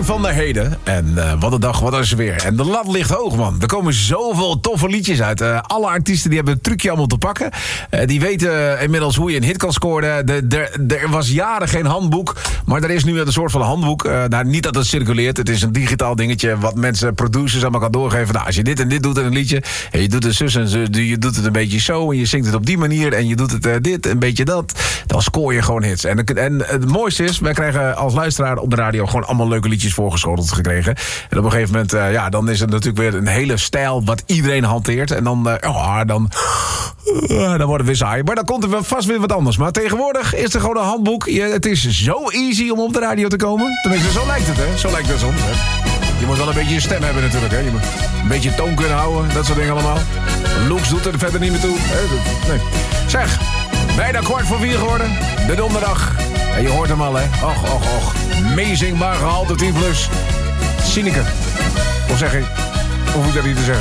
van de heden. En wat een dag, wat is er weer. En de lat ligt hoog, man. Er komen zoveel toffe liedjes uit. Alle artiesten die hebben het trucje allemaal te pakken. Die weten inmiddels hoe je een hit kan scoren. Er was jaren geen handboek. Maar er is nu een soort van handboek. Niet dat het circuleert. Het is een digitaal dingetje wat mensen, producers allemaal kan doorgeven. Nou, als je dit en dit doet in een liedje. En je doet het zus en zo. Je doet het een beetje zo. En je zingt het op die manier. En je doet het dit, een beetje dat. Dan scoor je gewoon hits. En het mooiste is, wij krijgen als luisteraar op de radio gewoon allemaal leuke liedjes voorgeschoteld gekregen. En op een gegeven moment, dan is het natuurlijk weer een hele stijl wat iedereen hanteert. En dan wordt het weer saai. Maar dan komt er vast weer wat anders. Maar tegenwoordig is er gewoon een handboek. Het is zo easy om op de radio te komen. Tenminste, zo lijkt het, hè. Zo lijkt het soms, hè. Je moet wel een beetje je stem hebben natuurlijk, hè. Je moet een beetje toon kunnen houden. Dat soort dingen allemaal. Looks doet er verder niet meer toe. Nee. Zeg, bijna 3:45 geworden. De donderdag. En je hoort hem al, hè. Och. Meezingbaar gehalte 10+. Sineke. Of zeg ik? Of moet ik dat niet te zeggen?